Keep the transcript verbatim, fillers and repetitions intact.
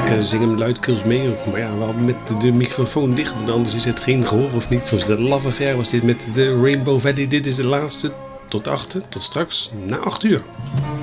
ik uh, zing hem luidkeels mee. Of, maar ja, wel met de, de microfoon dicht. Want anders is het geen gehoor of niet. Zoals de Love Affair was dit met de Rainbow Valley. Dit is de laatste. Tot achter. Tot straks. Na acht uur.